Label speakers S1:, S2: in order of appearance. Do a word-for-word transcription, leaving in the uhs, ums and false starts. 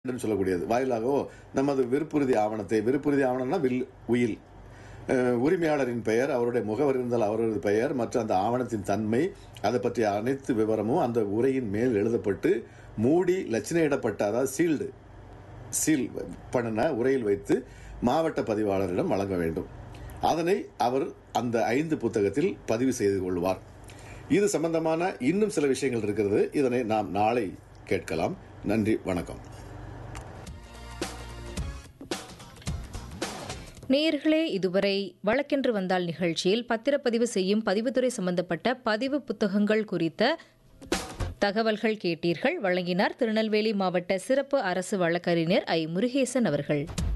S1: என்று சொல்லக்கூடியது வாயிலாகவோ நமது விருப்புறுதி ஆவணத்தை விருப்புறுதி ஆவணம்னா வில் உயில் அஹ், உரிமையாளரின் பெயர், அவருடைய முகவர் இருந்தால் அவரது பெயர், மற்ற அந்த ஆவணத்தின் தன்மை, அதை பற்றிய அனைத்து விவரமும் அந்த உரையின் மேல் எழுதப்பட்டு மூடி லட்சணையிடப்பட்ட, அதாவது சீல்டு சீல் பண்ணின உரையில் வைத்து மாவட்ட பதிவாளரிடம் வழங்க வேண்டும். அதனை அவர் அந்த ஐந்து புத்தகத்தில் பதிவு செய்து கொள்வார். இது சம்பந்தமான இன்னும் சில விஷயங்கள் இருக்கிறது. இதனை நாம் நாளை கேட்கலாம். நன்றி, வணக்கம்.
S2: நேயர்களே, இதுவரை வழக்கென்று வந்தால் நிகழ்ச்சியில் பத்திரப்பதிவு செய்யும் பதிவுத்துறை சம்பந்தப்பட்ட பதிவு புத்தகங்கள் குறித்த தகவல்கள் கேட்டீர்கள். வழங்கினார் திருநெல்வேலி மாவட்ட சிறப்பு அரசு வழக்கறிஞர் ஐ முருகேசன் அவர்கள்.